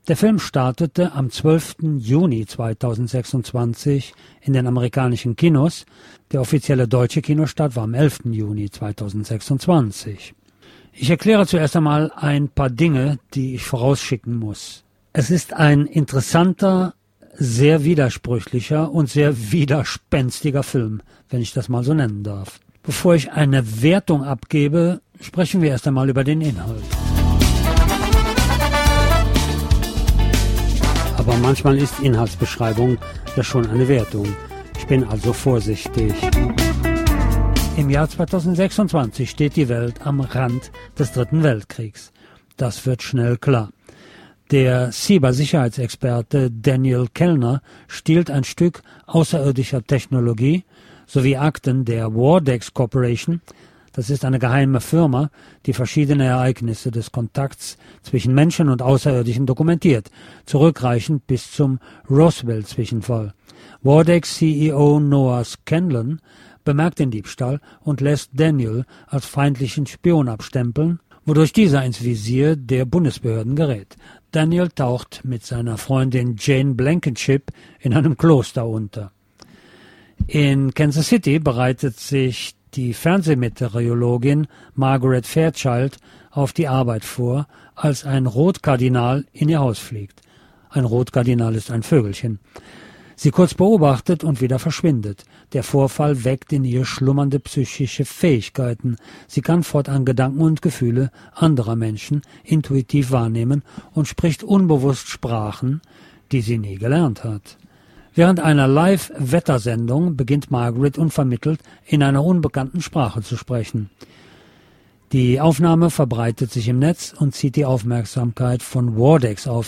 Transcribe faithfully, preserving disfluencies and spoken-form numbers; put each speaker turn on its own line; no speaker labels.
Der Film startete am zwölften Juni zweitausendsechsundzwanzig in den amerikanischen Kinos. Der offizielle deutsche Kinostart war am elften Juni zweitausendsechsundzwanzig. Ich erkläre zuerst einmal ein paar Dinge, die ich vorausschicken muss. Es ist ein interessanter, sehr widersprüchlicher und sehr widerspenstiger Film, wenn ich das mal so nennen darf. Bevor ich eine Wertung abgebe, sprechen wir erst einmal über den Inhalt. Aber manchmal ist Inhaltsbeschreibung ja schon eine Wertung. Ich bin also vorsichtig. Im Jahr zweitausendsechsundzwanzig steht die Welt am Rand des Dritten Weltkriegs. Das wird schnell klar. Der Cybersicherheitsexperte Daniel Kellner stiehlt ein Stück außerirdischer Technologie sowie Akten der Wardex Corporation. Das ist eine geheime Firma, die verschiedene Ereignisse des Kontakts zwischen Menschen und Außerirdischen dokumentiert, zurückreichend bis zum Roswell-Zwischenfall. Wardex C E O Noah Scanlon bemerkt den Diebstahl und lässt Daniel als feindlichen Spion abstempeln, wodurch dieser ins Visier der Bundesbehörden gerät. Daniel taucht mit seiner Freundin Jane Blankenship in einem Kloster unter. In Kansas City bereitet sich die Fernsehmeteorologin Margaret Fairchild auf die Arbeit vor, als ein Rotkardinal in ihr Haus fliegt. Ein Rotkardinal ist ein Vögelchen. Sie kurz beobachtet und wieder verschwindet. Der Vorfall weckt in ihr schlummernde psychische Fähigkeiten. Sie kann fortan Gedanken und Gefühle anderer Menschen intuitiv wahrnehmen und spricht unbewusst Sprachen, die sie nie gelernt hat. Während einer Live-Wettersendung beginnt Margaret unvermittelt in einer unbekannten Sprache zu sprechen. Die Aufnahme verbreitet sich im Netz und zieht die Aufmerksamkeit von Wardex auf